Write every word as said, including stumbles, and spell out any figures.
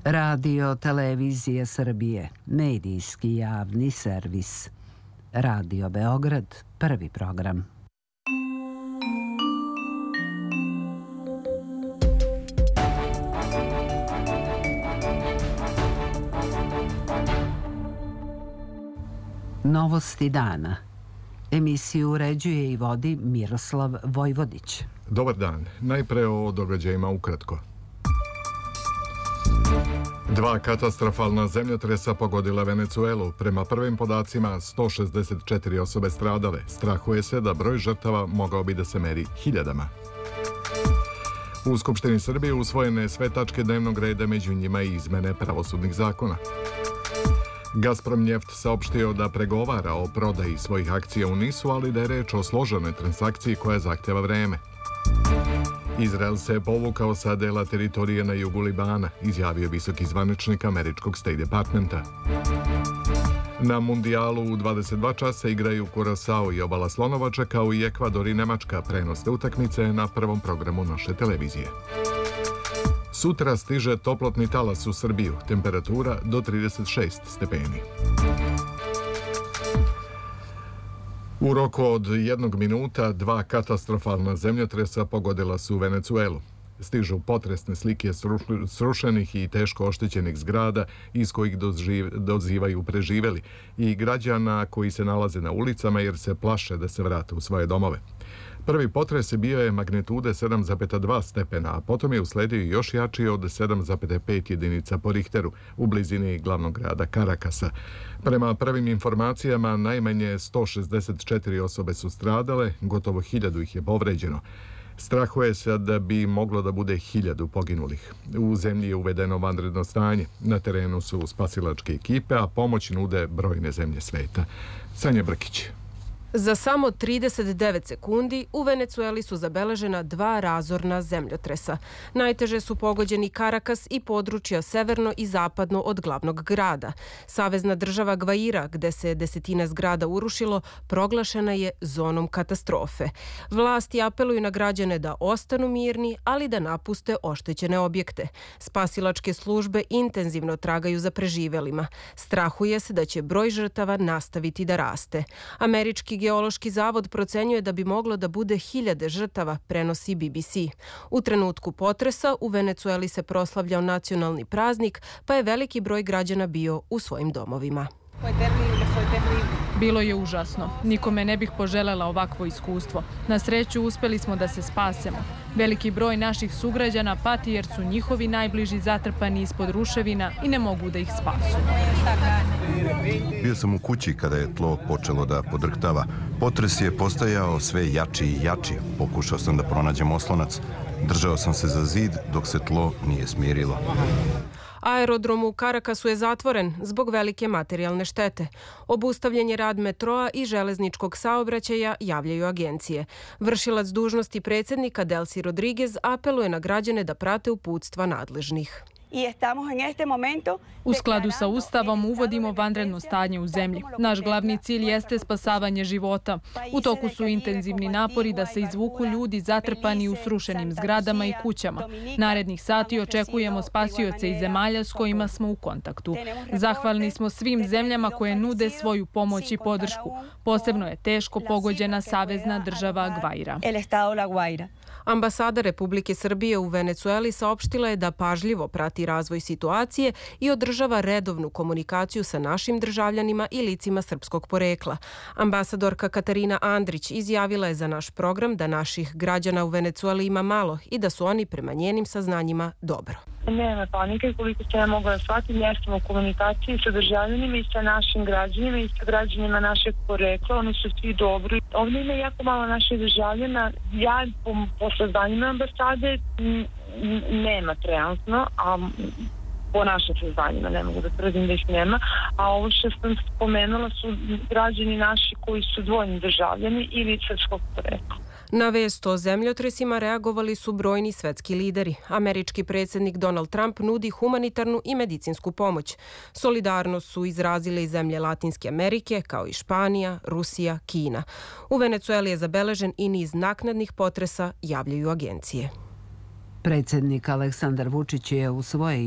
Radio Televizije Srbije, medijski javni servis. Radio Beograd, prvi program. Novosti dana. Emisiju uređuje i vodi Miroslav Vojvodić. Dobar dan. Najpre o događajima ukratko. Dva katastrofalna zemljotresa pogodila Venecuelu. Prema prvim podacima, sto šezdeset četiri osobe stradale. Strahuje se da broj žrtava mogao bi da se meri hiljadama. U Skupštini Srbije usvojene sve tačke dnevnog reda, među njima i izmene pravosudnih zakona. Gazprom Njeft saopštio da pregovara o prodaji svojih akcija u Nisu, ali da je reč o složenoj transakciji koja zahteva vreme. Izrael se povukao sa dela teritorije na jugu Libana, izjavio visoki zvaničnik američkog State Departmenta. Na mundijalu u dvadeset dva časa igraju Kurasao i Obala Slonovača, kao i Ekvador i Nemačka. Prenos te utakmice na prvom programu naše televizije. Sutra stiže toplotni talas u Srbiju, temperatura do trideset šest stepeni. U roku od jednog minuta dva katastrofalna zemljotresa pogodila su Venecuelu. Stižu potresne slike srušenih i teško oštećenih zgrada iz kojih dozivaju preživeli i građana koji se nalaze na ulicama jer se plaše da se vrate u svoje domove. Prvi potres bio je magnitude sedam zarez dva stepena, a potom je usledio još jači od sedam zarez pet jedinica po Richteru u blizini glavnog grada Karakasa. Prema prvim informacijama, najmanje sto šezdeset četiri osobe su stradale, gotovo hiljadu ih je povređeno. Strahuje se da bi moglo da bude hiljadu poginulih. U zemlji je uvedeno vanredno stanje. Na terenu su spasilačke ekipe, a pomoć nude brojne zemlje sveta. Sanja Brkić. Za samo trideset devet sekundi u Venecueli su zabeležena dva razorna zemljotresa. Najteže su pogođeni Karakas i područja severno i zapadno od glavnog grada. Savezna država Gvaira, gde se desetine zgrada urušilo, proglašena je zonom katastrofe. Vlasti apeluju na građane da ostanu mirni, ali da napuste oštećene objekte. Spasilačke službe intenzivno tragaju za preživelima. Strahuje se da će broj žrtava nastaviti da raste. Američki Geološki zavod procenjuje da bi moglo da bude hiljade žrtava, prenosi B B C. U trenutku potresa u Venecueli se proslavljao nacionalni praznik, pa je veliki broj građana bio u svojim domovima. Bilo je užasno. Nikome ne bih poželela ovakvo iskustvo. Na sreću uspeli smo da se spasemo. Veliki broj naših sugrađana pati jer su njihovi najbliži zatrpani ispod ruševina i ne mogu da ih spasu. Bio sam u kući kada je tlo počelo da podrhtava. Potres je postajao sve jači i jači. Pokušao sam da pronađem oslonac. Držao sam se za zid dok se tlo nije smirilo. Aerodrom u Karakasu je zatvoren zbog velike materijalne štete. Obustavljen je rad metroa i železničkog saobraćaja, javljaju agencije. Vršilac dužnosti predsjednika Delcy Rodriguez apeluje na građane da prate uputstva nadležnih. U skladu sa Ustavom uvodimo vanredno stanje u zemlji. Naš glavni cilj jeste spasavanje života. U toku su intenzivni napori da se izvuku ljudi zatrpani u srušenim zgradama i kućama. Narednih sati očekujemo spasioce iz zemalja s kojima smo u kontaktu. Zahvalni smo svim zemljama koje nude svoju pomoć i podršku. Posebno je teško pogođena savezna država Gvaira. Ambasada Republike Srbije u Venecueli saopštila je da pažljivo prati razvoj situacije i održava redovnu komunikaciju sa našim državljanima i licima srpskog porekla. Ambasadorka Katarina Andrić izjavila je za naš program da naših građana u Venecueli ima malo i da su oni prema njenim saznanjima dobro. Nema panike, koliko se ja mogla shvatiti, ja sam u komunikaciji sa državljanima i sa našim građanima i sa građanima našeg porekla, oni su svi dobri. Ovdje ima jako malo naših državljana, ja po, po saznanjima ambasade nema trenutno, a po našim saznanjima ne mogu da tvrdim da ih nema, a ovo što sam spomenula su građani naši koji su dvojni državljani ili srpskog porekla. Na vest o zemljotresima reagovali su brojni svetski lideri. Američki predsjednik Donald Trump nudi humanitarnu i medicinsku pomoć. Solidarnost su izrazile i zemlje Latinske Amerike, kao i Španija, Rusija, Kina. U Venecueli je zabeležen i niz naknadnih potresa, javljaju agencije. Predsjednik Aleksandar Vučić je u svoje